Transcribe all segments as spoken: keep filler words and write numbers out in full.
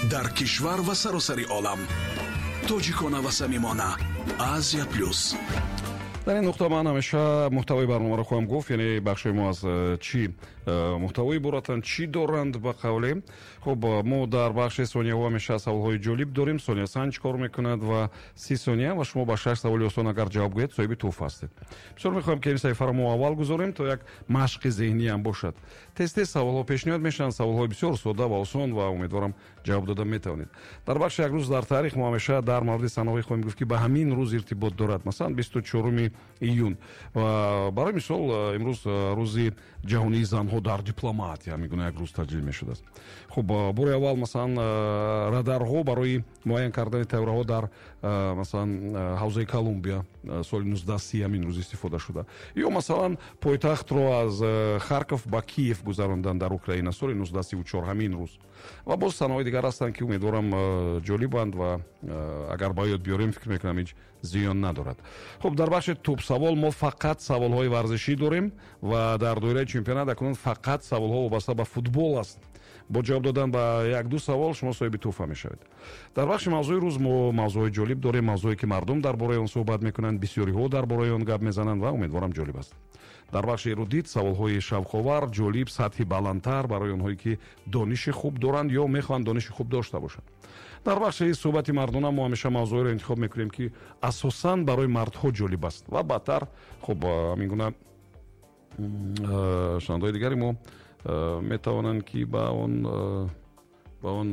дар кишвар ва саросари олам. тоҷикона ва самимона. Азия плюс. дар ин нуқта ман ҳамеша муҳтавои барномаро хоҳам гуфт, яъне бахшои мо аз чӣ муҳтавои иборатан, чӣ доранд ба қавле. хуб, мо дар бахши сонияҳо ҳамеша саволҳои ҷолиб дорем. сония сан чӣ кор мекунад ва си сония ва шумо ба шаш саволи осон агар ҷавоб гӯед соҳиби туҳфа ҳастед. бисёр мехоҳам ки ин саҳифаро мо аввал гузорем то як машқи зеҳнӣ ҳам бошад. тез тез саволҳо пешниҳод мешаванд, саволҳои бисёр содда ва осон, ва умедворам ҷавоб дода метавонед. дар бахши як рӯз дар таърих мо ҳамеша дар мавриди санаҳое хоҳем гуфт ки ба ҳамин рӯз иртибот дорад. масалан бисту чоруми июн, ва барои мисол имрӯз рӯзи ҷаҳонии занҳо дар дипломатия мегӯна як рӯз таҷлил мешудааст. хуб, бори аввал масалан радарҳо барои муайян кардани тайёраҳо дар масалан ҳавзаи Колумбия соли нуздаҳ си ҳамин рӯз истифода шуда. ё масалан пойтахтро аз Харков ба Киев гузарондан дар Украина соли нуздаҳ сиву чор ҳамин рӯз. ва боз санаҳои дигар ҳастанд ки умедворам ҷолибанд ва агар ба ёд биёрем фикр мекунам ҳеҷ зиён надорад. хуб, дар бахши тӯбсавол мо фақат саволҳои варзишӣ дорем ва дар доираи чемпионат акнун фақат саволҳо вобаста ба футбол аст. бо ҷавоб додан ба як-ду савол шумо соҳиби туҳфа мешавед. дар бахши мавзӯи рӯз мо мавзӯи ҷолиб дорем, мавзӯе ки мардум дар бораи он суҳбат мекунанд, бисёриҳо дар бораи он гап мезананд ва умедворам ҷолиб аст. дар бахши эрудит саволҳои шавқовар, ҷолиб, сатҳи баландтар барои онҳое ки дониши хуб доранд ё мехоҳанд дониши хуб дошта бошанд. дар бахши суҳбати мардона мо ҳамеша мавзӯеро интихоб мекунем ки асосан барои мардҳо ҷолиб аст ва баъдтар хуб ҳамин гуна шунавандаҳои дигари мо метавонанд ки ба он ба он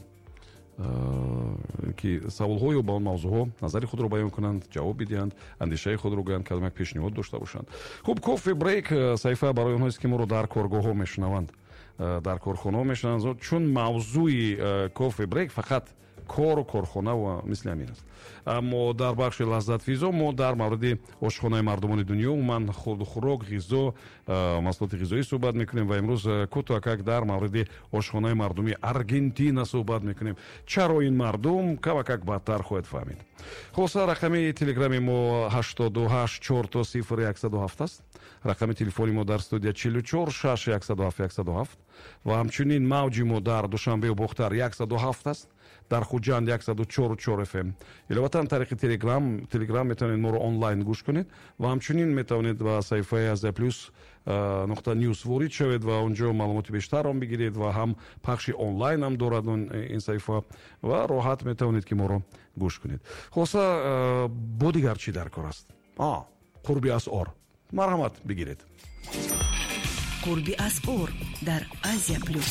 ки саволҳо ё ба он мавзӯъҳо назари худро баён кунанд, ҷавоб бидиҳанд, андешаи худро гӯянд, кадом як пешниҳод дошта бошанд. хуб, кофи брейк саҳифа барои онҳоест ки моро дар коргоҳҳо мешунаванд, дар корхонаҳо мешунаванд, чун мавзӯи кофи брейк фақат кору корхона ва мисли ҳамин аст. аммо дар бахши лаззат физо мо дар мавриди ошхонаи мардумони дунё, умуман хурдухӯрок, ғизо, маҳсулоти ғизоӣ суҳбат мекунем ва имрӯз кӯтоҳакак дар мавриди ошхонаи мардуми Аргентина суҳбат мекунем. чаро ин мардум кавакак баъдтар хоҳед фаҳмид. хулоса рақами телеграми мо ҳаштоду ҳашт чорто сифр яксаду ҳафт аст. рақами телефони мо дар студия чилу чор шаш яксаду ҳафт яксаду ҳафт ва ҳамчунин мавҷи мо дар Душанбеу Бохтар яксаду ҳафт аст, дар Хуҷанд яксаду чору чор эф эм. иловатан тариқи телеграм телеграм метавонед моро онлайн гӯш кунед ва ҳамчунин метавонед ба саҳифаи Азия плюс нуқта ньюс ворид шавед ва онҷо маълумоти бештарро бигиред ва ҳам пахши онлайн ҳам дорад ин саҳифа ва роҳат метавонед ки моро гӯш кунед. хулоса бо дигар чӣ дар кор аст? а қурби асъор. марҳамат, бигиред. қурби асъор дар Азия плюс.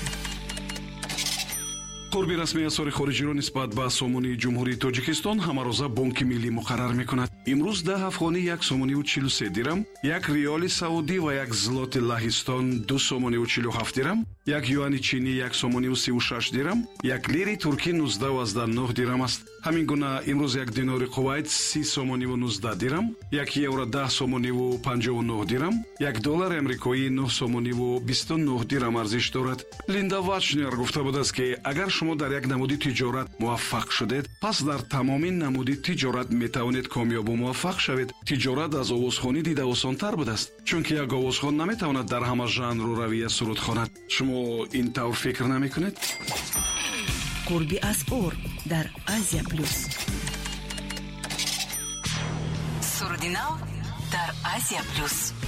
қурби расмии асъори хориҷиро нисбат ба сомонии ҷумҳурии Тоҷикистон ҳамароза Бонки миллӣ муқаррар мекунад. имрӯз даҳ афғонӣ як сомониву чилу се дирам, як риёли саудӣ ва як злоти Лаҳистон ду сомониву чилу ҳафт дирам, як юани чинӣ як сомониву сиву шаш дирам, як лири туркӣ нуздаҳ ваздаҳ нӯҳ дирам аст. ҳамин гуна имрӯз як динори Кувайт си сомониву нуздаҳ дирам, як евро даҳ сомониву панҷову нӯҳ дирам, як доллари амрикоӣ нӯҳ сомониву бисту нӯҳ дирам арзиш дорад. Линда Вачнер гуфта будааст ки агар шумо дар як намуди тиҷорат муваффақ шудед, пас дар тамоми намуди тиҷорат метавонед камёбу муваффақ шавед. Тиҷорат аз овозхонӣ дида осонтар будааст, чунки як овозхон наметавонад дар ҳама жанру равия суруд хонад. шумо ин тавр фикр намекунед? қурби асъор дар Азия плюс. Суруди нав дар Азия плюс.